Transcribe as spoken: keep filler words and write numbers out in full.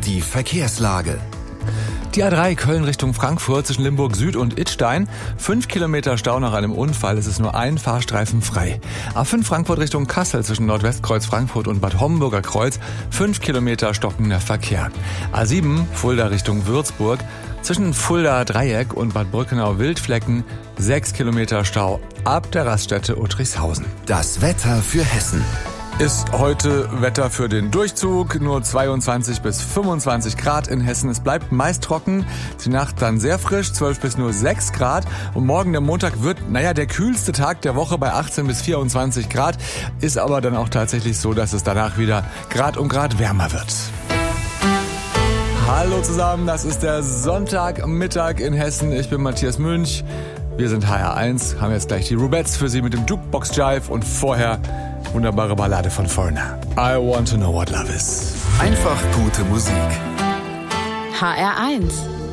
Die Verkehrslage. Die A drei Köln Richtung Frankfurt zwischen Limburg Süd und Idstein. Fünf Kilometer Stau nach einem Unfall. Es ist nur ein Fahrstreifen frei. A fünf Frankfurt Richtung Kassel zwischen Nordwestkreuz Frankfurt und Bad Homburger Kreuz. Fünf Kilometer stockender Verkehr. A sieben Fulda Richtung Würzburg. Zwischen Fulda Dreieck und Bad Brückenau Wildflecken. Sechs Kilometer Stau ab der Raststätte Uttrichshausen. Das Wetter für Hessen. Ist heute Wetter für den Durchzug, nur zweiundzwanzig bis fünfundzwanzig Grad in Hessen. Es bleibt meist trocken, die Nacht dann sehr frisch, zwölf bis nur sechs Grad. Und morgen, der Montag, wird, naja, der kühlste Tag der Woche bei achtzehn bis vierundzwanzig Grad. Ist aber dann auch tatsächlich so, dass es danach wieder Grad um Grad wärmer wird. Hallo zusammen, das ist der Sonntagmittag in Hessen. Ich bin Matthias Münch. Wir sind H R eins, haben jetzt gleich die Rubettes für Sie mit dem Jukebox Jive und vorher wunderbare Ballade von Foreigner. I want to know what love is. Einfach gute Musik. H R eins.